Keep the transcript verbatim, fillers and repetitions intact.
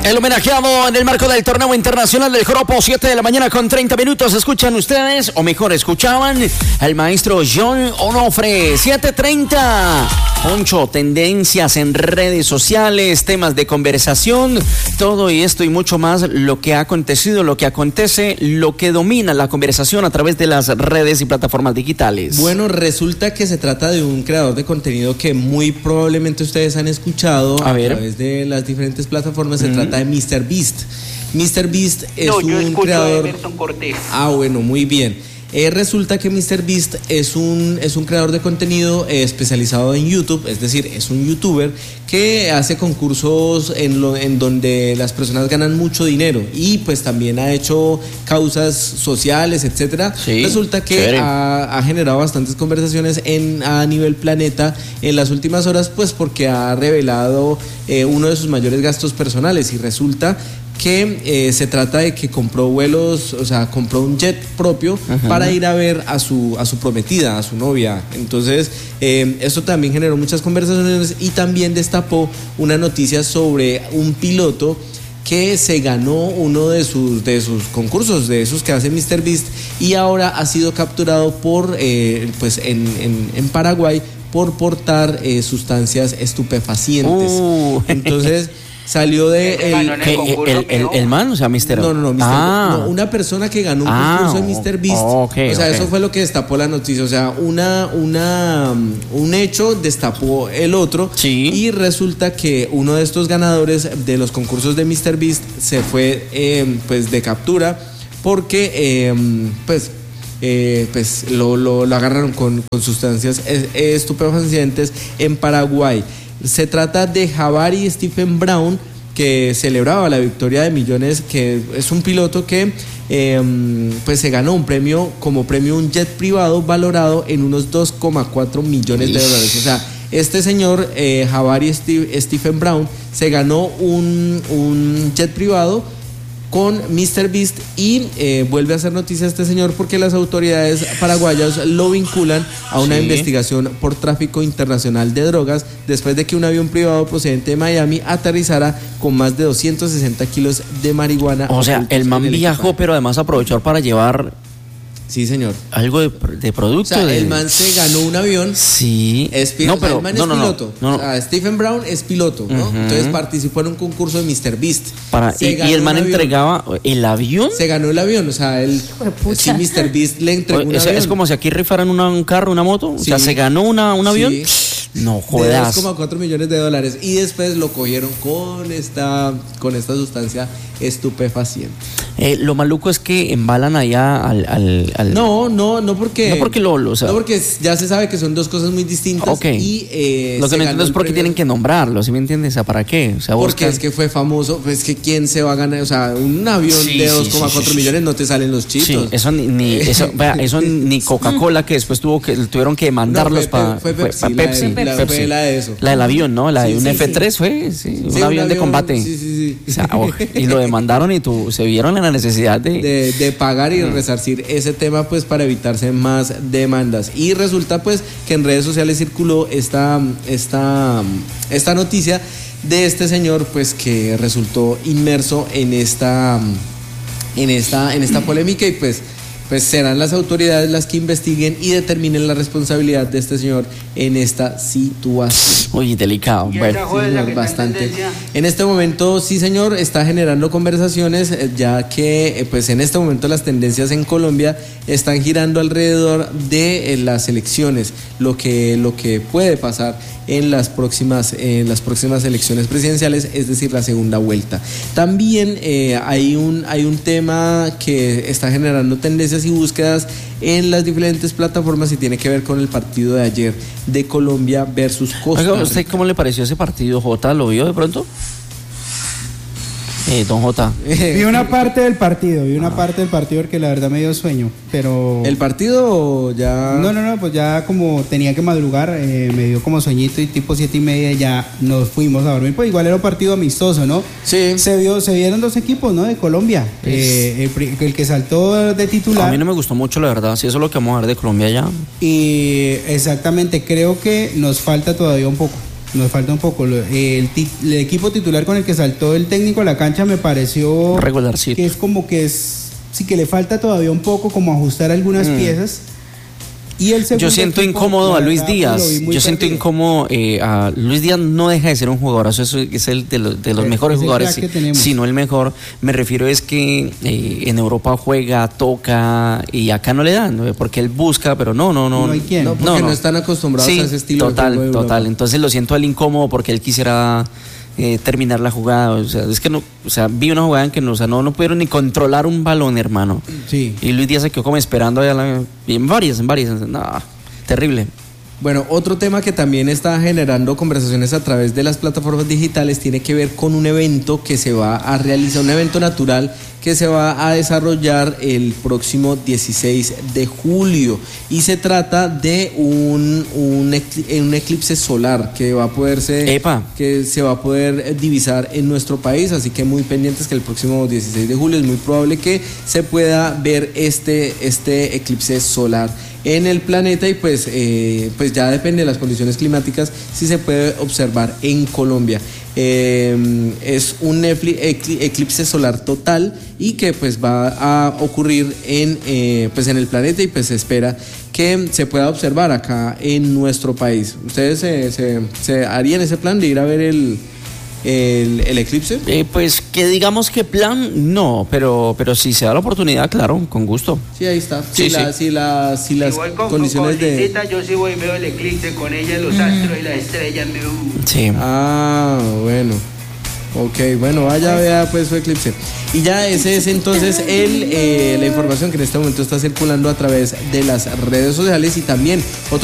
El homenajeado en el marco del torneo internacional del Joropo, siete de la mañana con treinta minutos. Escuchan ustedes, o mejor escuchaban, al maestro John Onofre. siete treinta. Poncho, tendencias en redes sociales, temas de conversación, todo y esto y mucho más, lo que ha acontecido, lo que acontece, lo que domina la conversación a través de las redes y plataformas digitales. Bueno, resulta que se trata de un creador de contenido que muy probablemente ustedes han escuchado a, a través de las diferentes plataformas. Se mm. trata de míster Beast. míster Beast es no, un creador. Ah, bueno, muy bien. Eh, resulta que míster Beast es un, es un creador de contenido eh, especializado en YouTube, es decir, es un youtuber que hace concursos en, lo, en donde las personas ganan mucho dinero y pues también ha hecho causas sociales, etcétera. Sí, resulta que ha, ha generado bastantes conversaciones en, a nivel planeta en las últimas horas, pues porque ha revelado eh, uno de sus mayores gastos personales y resulta que eh, se trata de que compró vuelos, o sea, compró un jet propio. Ajá. Para ir a ver a su, a su prometida, a su novia. Entonces, eh, esto también generó muchas conversaciones y también destapó una noticia sobre un piloto que se ganó uno de sus, de sus concursos, de esos que hace míster Beast, y ahora ha sido capturado por, eh, pues en, en, en Paraguay por portar eh, sustancias estupefacientes. Uh. Entonces salió de el, el, el, el, el man, o sea, míster No, no, no, míster Ah. no, una persona que ganó un ah, concurso de míster Beast. Oh, okay, o sea, okay. eso fue lo que destapó la noticia. O sea, una, una, un hecho destapó el otro. Sí. Y resulta que uno de estos ganadores de los concursos de míster Beast se fue, eh, pues, de captura porque, eh, pues. Eh, pues lo, lo, lo agarraron con, con sustancias estupefacientes en Paraguay. Se trata de Jabari Stephen Brown, que celebraba la victoria de millones, que es un piloto que eh, pues se ganó un premio, como premio un jet privado valorado en unos dos coma cuatro millones de dólares. O sea, este señor eh, Jabari Steve, Stephen Brown se ganó un, un jet privado con míster Beast y eh, vuelve a hacer noticia este señor porque las autoridades paraguayas lo vinculan a una sí. investigación por tráfico internacional de drogas después de que un avión privado procedente de Miami aterrizara con más de doscientos sesenta kilos de marihuana. O sea, el man el viajó, equipaje. Pero además aprovechó para llevar... Sí, señor. Algo de, de producto. O sea, de... el man se ganó un avión. Sí. Es pi- no, pero, o sea, el man no, es no, piloto. No, no. O sea, Stephen Brown es piloto, ¿no? Uh-huh. Entonces participó en un concurso de míster Beast. Para, y, y el man entregaba el avión. Se ganó el avión, o sea, él. Sí, míster Beast le entregó o, un es, avión. Es como si aquí rifaran una, un carro, una moto. Sí. O sea, se ganó una, un avión. Sí. No jodas. De dos coma cuatro millones de dólares. Y después lo cogieron con esta, con esta sustancia estupefaciente. Eh, lo maluco es que embalan allá al, al, al... No, no, no porque... No porque lo... lo o sea... No porque ya se sabe que son dos cosas muy distintas. Okay. Y, eh, lo que no entiendo es por qué tienen que nombrarlo, ¿sí me entiendes? O sea, ¿para qué? O sea, porque buscan... es que fue famoso, pues que quién se va a ganar, o sea, un avión sí, de dos coma cuatro sí, sí, millones sí. no te salen los chitos. Sí, eso ni, ni eso, vea, eso ni Coca-Cola que después tuvo que tuvieron que mandarlos no, para fue Pepsi, pa Pepsi, la de, la, Pepsi. Fue la de eso. La del avión, ¿no? La de sí, un sí, F tres sí. fue, sí, sí, un, un avión de combate. Sí, sí, sí. O sea, oh, y lo demandaron y tu, se vieron en la necesidad de de, de pagar y mm. resarcir ese tema, pues para evitarse más demandas. Y resulta pues que en redes sociales circuló esta, esta, esta noticia de este señor pues que resultó inmerso en esta, en esta, en esta polémica y pues pues serán las autoridades las que investiguen y determinen la responsabilidad de este señor en esta situación. Uy, delicado. Bueno, sí, señor, bastante. En este momento, sí, señor, está generando conversaciones, ya que pues en este momento las tendencias en Colombia están girando alrededor de eh, las elecciones, lo que, lo que puede pasar en las próximas, en las próximas elecciones presidenciales, es decir, la segunda vuelta. También eh, hay un, hay un tema que está generando tendencias y búsquedas en las diferentes plataformas y tiene que ver con el partido de ayer de Colombia versus Costa Rica. Oiga, ¿usted cómo le pareció ese partido, Jota? ¿Lo vio de pronto? Eh, don Jota. Vi una parte del partido, vi una ah. parte del partido porque la verdad me dio sueño, pero... ¿El partido ya...? No, no, no, pues ya como tenía que madrugar, eh, me dio como sueñito y tipo siete y media ya nos fuimos a dormir, pues igual era un partido amistoso, ¿no? Sí. Se vio, se vieron dos equipos, ¿no? De Colombia, pues... eh, el, el que saltó de titular... A mí no me gustó mucho, la verdad, si eso es lo que vamos a ver de Colombia ya. Y exactamente, creo que nos falta todavía un poco. nos falta un poco. El, el, el equipo titular con el que saltó el técnico a la cancha me pareció regularcito. Que es como que es, sí que le falta todavía un poco como ajustar algunas mm. piezas. Y el yo siento equipo, incómodo a Luis Díaz. Yo siento perdido. incómodo eh, a Luis Díaz. No deja de ser un jugador. Eso es el de los, de los es, mejores es jugadores, si no el mejor. Me refiero es que eh, en Europa juega, toca y acá no le dan, porque él busca, pero no, no, no. No hay quien. No, porque no, no. no están acostumbrados sí, a ese estilo. Total, de total. Entonces lo siento al incómodo porque él quisiera eh, terminar la jugada. O sea, es que no, o sea, vi una jugada en que no, o sea, no, no pudieron ni controlar un balón, hermano. Sí. Y Luis Díaz se quedó como esperando allá la, y en varias, en varias. No. Terrible. Bueno, otro tema que también está generando conversaciones a través de las plataformas digitales tiene que ver con un evento que se va a realizar, un evento natural que se va a desarrollar el próximo dieciséis de julio y se trata de un, un, un eclipse solar que va a poderse Epa. que se va a poder divisar en nuestro país, así que muy pendientes que el próximo dieciséis de julio es muy probable que se pueda ver este, este eclipse solar en el planeta y pues, eh, pues ya depende de las condiciones climáticas si se puede observar en Colombia. Eh, es un eclipse solar total y que pues va a ocurrir en, eh, pues en el planeta y pues se espera que se pueda observar acá en nuestro país. ¿Ustedes se, se, se harían ese plan de ir a ver el, el, el eclipse? Eh, pues que digamos que plan, no, pero, pero si se da la oportunidad, claro, con gusto. Sí, ahí está. Sí, si, la, sí. si, la, si las Igual con, condiciones con de... Lindita, yo sí voy y veo el eclipse con ella, los astros y las estrellas. Me... Sí. Ah, bueno. Ok, bueno, vaya, vea pues su eclipse. Y ya ese es entonces el, eh, la información que en este momento está circulando a través de las redes sociales y también otro